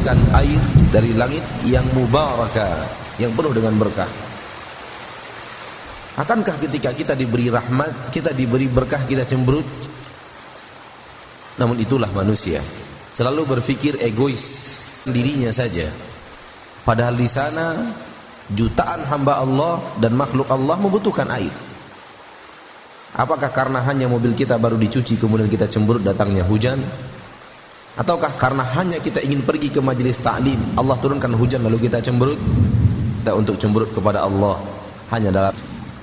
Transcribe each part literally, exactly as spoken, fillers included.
menurunkan air dari langit yang mubarakah, yang penuh dengan berkah. Akankah ketika kita diberi rahmat, kita diberi berkah, kita cemberut? Namun itulah manusia, selalu berpikir egois, dirinya saja. Padahal di sana jutaan hamba Allah dan makhluk Allah membutuhkan air. Apakah karena hanya mobil kita baru dicuci kemudian kita cemberut datangnya hujan? Ataukah karena hanya kita ingin pergi ke majelis ta'lim, Allah turunkan hujan lalu kita cemberut? Kita untuk cemberut kepada Allah hanya dalam.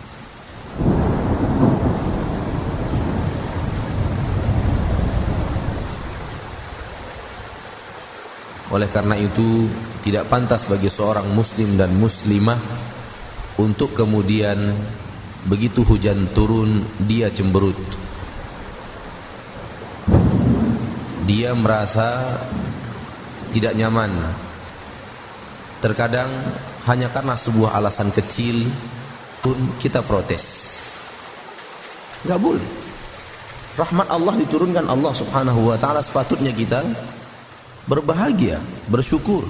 Oleh karena itu tidak pantas bagi seorang muslim dan muslimah untuk kemudian begitu hujan turun dia cemberut. Dia merasa tidak nyaman. Terkadang hanya karena sebuah alasan kecil pun kita protes. Enggak boleh. Rahmat Allah diturunkan Allah Subhanahu wa taala, sepatutnya kita berbahagia, bersyukur.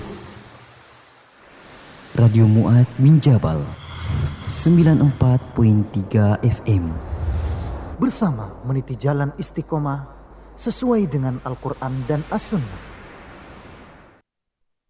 Radio Mu'adz bin Jabal sembilan puluh empat koma tiga F M. Bersama meniti jalan istiqomah sesuai dengan Al-Quran dan As-Sunnah.